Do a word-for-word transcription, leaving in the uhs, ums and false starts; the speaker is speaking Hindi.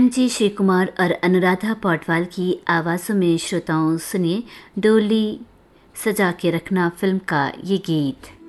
एम जी श्रीकुमार और अनुराधा पौडवाल की आवाज़ों में श्रोताओं सुनिए डोली सजा के रखना फिल्म का ये गीत।